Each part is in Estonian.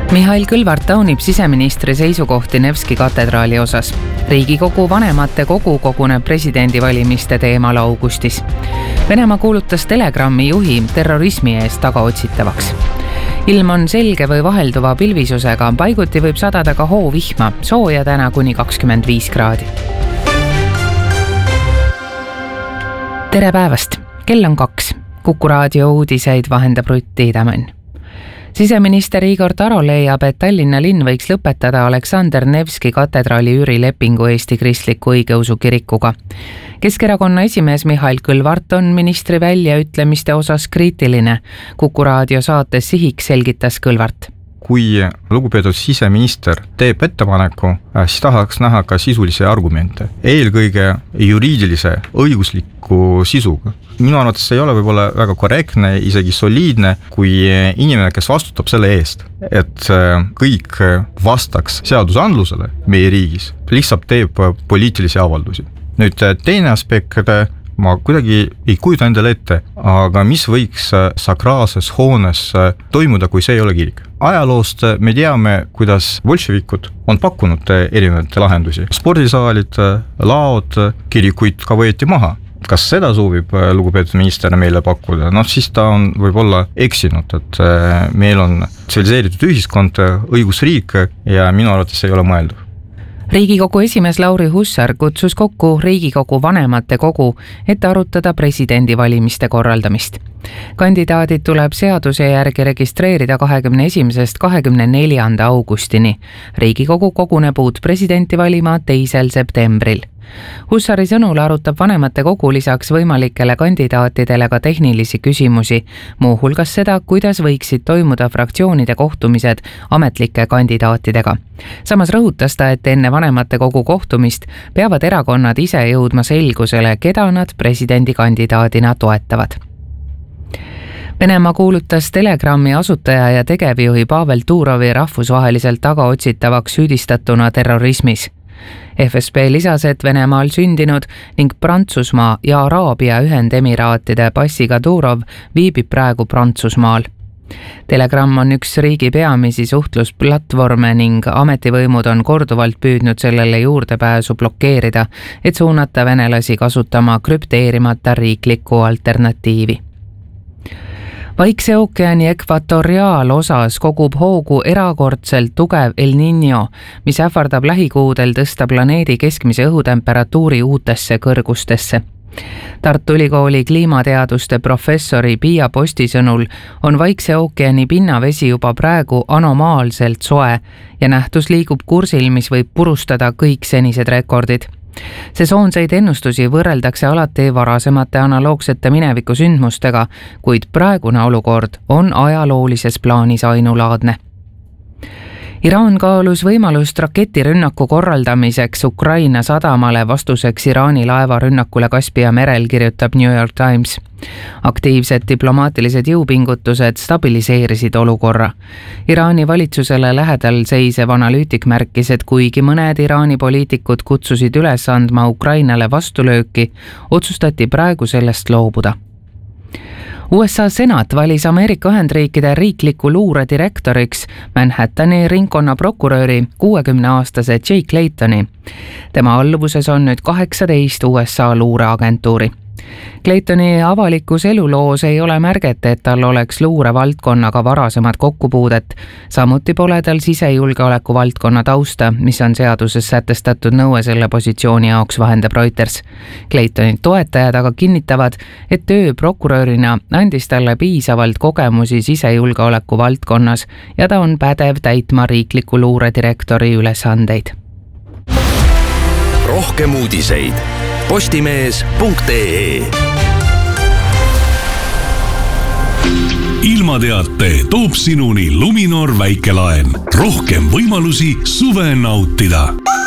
Mihhail Kõlvart taunib siseministri seisukohti Nevski katedraali osas. Riigikogu vanematekogu koguneb presidendivalimiste teemal augustis. Venemaa kuulutas Telegrami juhi terrorismi eest tagaotsitavaks. Ilm on selge või vahelduva pilvisusega, paiguti võib sadada ka hoovihma, sooja täna kuni 25 kraadi. Tere päevast! Kell on 2. Kuku raadio uudiseid vahendab Rutt Tiidemann. Siseminister Igor Taro leiab, et Tallinna linn võiks lõpetada Aleksander Nevski katedraali üürilepingu Eesti Kristliku Õigeusu Kirikuga. Keskerakonna esimees Mihhail Kõlvart on ministri väljaütlemiste osas kriitiline. Kuku raadio saates Sihiks selgitas Kõlvart. Kui lugupeetud siseminister teeb ettepaneku, siis tahaks näha ka sisulisi argumente. Eelkõige juriidilise, õigusliku sisuga. Minu arvates ei ole võib-olla väga korrektne, isegi soliidne, kui inimene, kes vastutab selle eest, et kõik vastaks seadusandlusele meie riigis, lihtsalt teeb poliitilisi avaldusi. Nüüd teine aspekt, ma kuidagi ei kujuta endale ette, aga mis võiks sakraalses hoones toimuda, kui see ei ole kirik? Ajaloost me teame, kuidas bolševikud on pakkunud erinevaid lahendusi. Spordisaalid, laod, kirikuid ka võeti maha. Kas seda soovib lugupeetud minister meile pakkuda? Siis ta on võib-olla eksinud, et meil on tsiviliseeritud ühiskond, õigusriik ja minu arvates ei ole mõeldav. Riigikogu esimees Lauri Hussar kutsus kokku Riigikogu vanematekogu, et arutada presidendivalimiste korraldamist. Kandidaadid tuleb seaduse järgi registreerida 21.–24. augustini. Riigikogu koguneb uut presidenti valima 2. septembril. Hussari sõnul arutab vanematekogu lisaks võimalikele kandidaatidele ka tehnilisi küsimusi, muuhulgas seda, kuidas võiksid toimuda fraktsioonide kohtumised ametlike kandidaatidega. Samas rõhutas ta, et enne vanematekogu kohtumist peavad erakonnad ise jõudma selgusele, keda nad presidendikandidaadina toetavad. Venemaa kuulutas Telegrami asutaja ja tegevjuhi Pavel Turovi rahvusvaheliselt tagaotsitavaks süüdistatuna terrorismis. FSB lisas, et Venemaal sündinud ning Prantsusmaa ja Araabia Ühendemiraatide passiga Turov viibib praegu Prantsusmaal. Telegram on üks riigi peamisi suhtlusplatvorme ning ametivõimud on korduvalt püüdnud sellele juurdepääsu blokeerida, et suunata venelasi kasutama krüpteerimata riiklikku alternatiivi. Vaikse ookeani ekvatoriaalosas kogub hoogu erakordselt tugev El Niño, mis ähvardab lähikuudel tõsta planeedi keskmise õhutemperatuuri uutesse kõrgustesse. Tartu Ülikooli kliimateaduste professori Pia Posti sõnul on Vaikse ookeani pinnavesi juba praegu anomaalselt soe ja nähtus liigub kursil, mis võib purustada kõik senised rekordid. Sesoonseid ennustusi võrreldakse alati varasemate analoogsete minevikusündmustega, kuid praegune olukord on ajaloolises plaanis ainulaadne. Iraan kaalus võimalust raketirünnaku korraldamiseks Ukraina sadamale vastuseks Iraani laevarünnakule Kaspia merel, kirjutab New York Times. Aktiivsed diplomaatilised jõupingutused stabiliseerisid olukorra. Iraani valitsusele lähedal seisev analüütik märkis, et kuigi mõned Iraani poliitikud kutsusid üles andma Ukrainale vastulööki, otsustati praegu sellest loobuda. USA senat valis Ameerika Ühendriikide riikliku luure direktoriks Manhattani ringkonnaprokuröri 60-aastase Jake Claytoni. Tema alluvuses on nüüd 18 USA luureagentuuri. Claytoni avalikus eluloos ei ole märget, et tal oleks luure valdkonnaga varasemad kokkupuudet. Samuti pole tal sisejulgeoleku valdkonna tausta, mis on seaduses sätestatud nõue selle positsiooni jaoks, vahendab Reuters. Claytoni toetajad aga kinnitavad, et töö prokurörina andis talle piisavalt kogemusi sisejulgeoleku valdkonnas ja ta on pädev täitma riikliku luuredirektori ülesandeid. Rohkem uudiseid postimees.ee. Ilmateate toob sinuni Luminor väikelaen. Rohkem võimalusi suve nautida.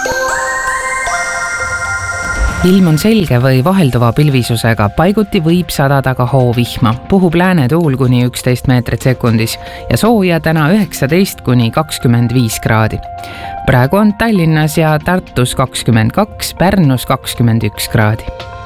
Ilm on selge või vahelduva pilvisusega, paiguti võib sadada ka hoovihma. Puhub läänetuul kuni 11 meetrit sekundis ja sooja täna 19–25 kraadi. Praegu on Tallinnas ja Tartus 22, Pärnus 21 kraadi.